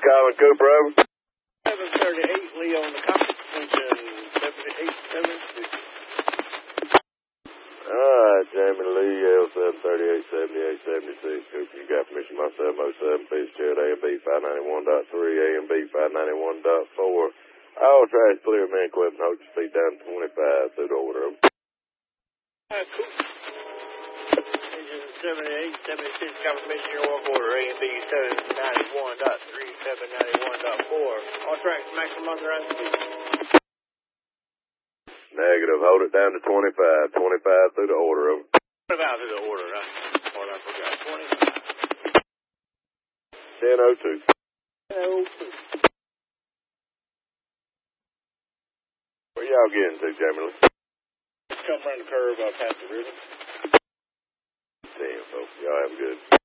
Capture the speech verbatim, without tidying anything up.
calling Cooper, over. seven thirty-eight, Leo on the copy, engine seventy-eight seventy-six. Alright, Jamie Lee, L seven thirty-eight seventy-eight seventy-six. Cooper, you got permission my seven oh seven, Fitzgerald, A and B five ninety-one point three, A and B five ninety-one point four. All trash clear, man, equipment, hold your speed down to twenty-five through the order, over. Alright, cool. Engine seventy-eight seventy-six, confirmation your work order, A and B seven ninety-one point three, seven ninety-one point four. All tracks maximum authorized speed. Negative, hold it down to twenty-five, twenty-five through the order, over. twenty-five through the order, huh? What I forgot, twenty. ten oh two. ten oh two. Where y'all getting to, Jamie Lee? Just come around the curve, I'll pass the ribbon. ten, folks. Y'all have a good.